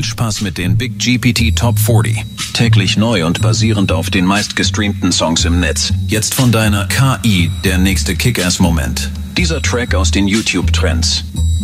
Spaß mit den Big GPT Top 40. Täglich neu und basierend auf den meistgestreamten Songs im Netz. Jetzt von deiner KI der nächste Kick-Ass-Moment. Dieser Track aus den YouTube-Trends.